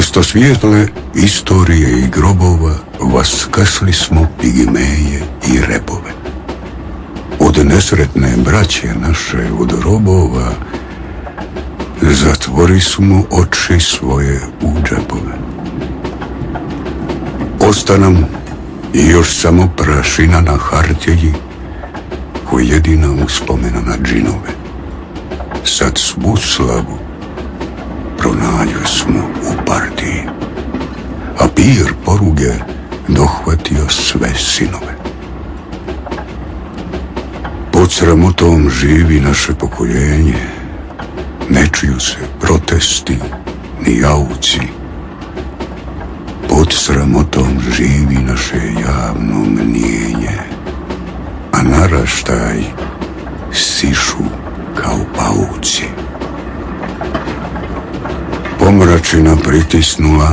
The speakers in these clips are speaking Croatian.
Umjesto svijetle istorije i grobova vaskrsli smo pigmeje i repove. Od nesretne braće naše, od robova, zatvori smo oči svoje u džepove. Osta nam još samo prašina na hartjeji, koja jedina uspomena na džinove. Sad svu slavu pronađu smo u partiji, a pir poruge dohvatio sve sinove. Pod sramotom živi naše pokoljenje, ne čuju se protesti ni jauci. Pod sramotom živi naše javno mnijenje, a naraštaj sišu kao pauci. Pomračina pritisnula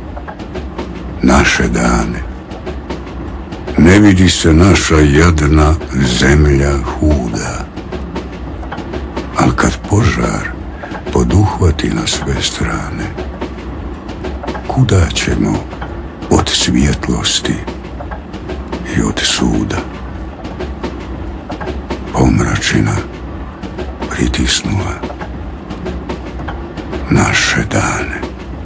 naše dane. Ne vidi se naša jadna zemlja huda. Al kad požar poduhvati na sve strane, kuda ćemo od svjetlosti i od suda? Pomračina pritisnula naše dane.